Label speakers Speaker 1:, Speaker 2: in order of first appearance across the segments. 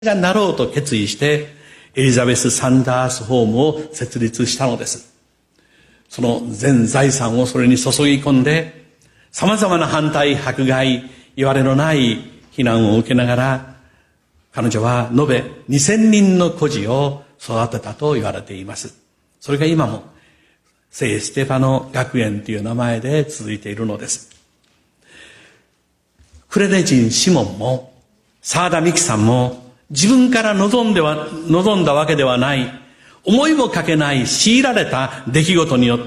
Speaker 1: がなろうと決意して、エリザベス・サンダースホームを設立したのです。その全財産をそれに注ぎ込んで、様々な反対、迫害、いわれのない非難を受けながら、彼女は延べ2000人の孤児を育てたと言われています。それが今も聖ステファノ学園という名前で続いているのです。クレネ人シモンも沢田美希さんも自分から望んだわけではない、思いもかけない強いられた出来事によって、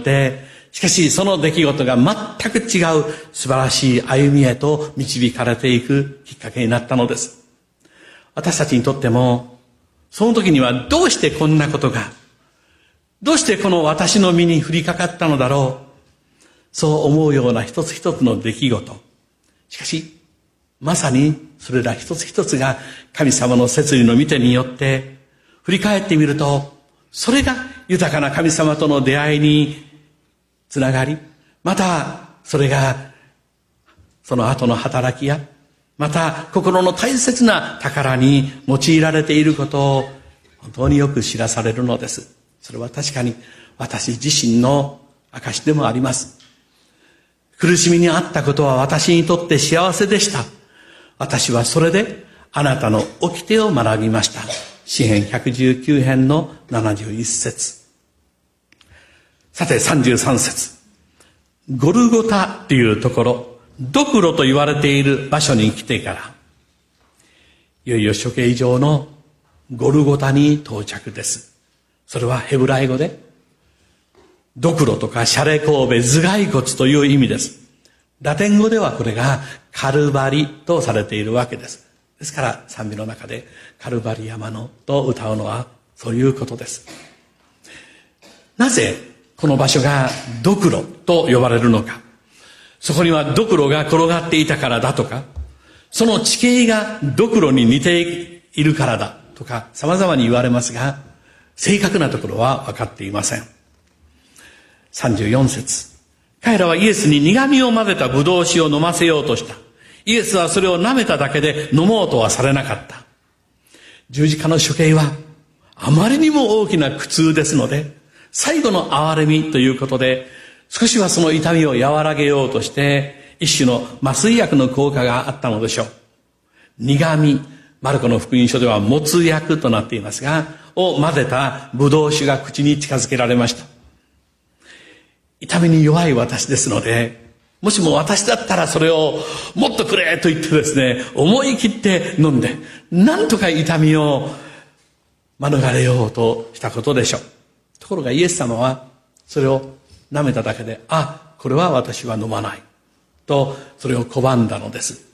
Speaker 1: しかしその出来事が全く違う素晴らしい歩みへと導かれていくきっかけになったのです。私たちにとっても、その時にはどうしてこんなことが、どうしてこの私の身に降りかかったのだろう、そう思うような一つ一つの出来事。しかし、まさにそれら一つ一つが神様の摂理の御手によって振り返ってみると、それが豊かな神様との出会いにつながり、またそれがその後の働きや、また心の大切な宝に用いられていることを本当によく知らされるのです。それは確かに私自身の証でもあります。苦しみにあったことは私にとって幸せでした。私はそれであなたの掟を学びました。詩編119編の71節。さて33節。ゴルゴタというところ、ドクロと言われている場所に来てから、いよいよ処刑場のゴルゴタに到着です。それはヘブライ語で、ドクロとかシャレコウベ、頭蓋骨という意味です。ラテン語ではこれがカルバリとされているわけです。ですから賛美の中でカルバリ山のと歌うのはそういうことです。なぜこの場所がドクロと呼ばれるのか。そこにはドクロが転がっていたからだとか、その地形がドクロに似ているからだとか様々に言われますが、正確なところは分かっていません。34節。彼らはイエスに苦味を混ぜたブドウ酒を飲ませようとした。イエスはそれを舐めただけで飲もうとはされなかった。十字架の処刑はあまりにも大きな苦痛ですので、最後の憐れみということで、少しはその痛みを和らげようとして、一種の麻酔薬の効果があったのでしょう。苦味、マルコの福音書では没薬となっていますが、を混ぜたブドウ酒が口に近づけられました。痛みに弱い私ですので、もしも私だったらそれをもっとくれと言ってですね、思い切って飲んで、なんとか痛みを免れようとしたことでしょう。ところがイエス様はそれを舐めただけで、これは私は飲まないとそれを拒んだのです。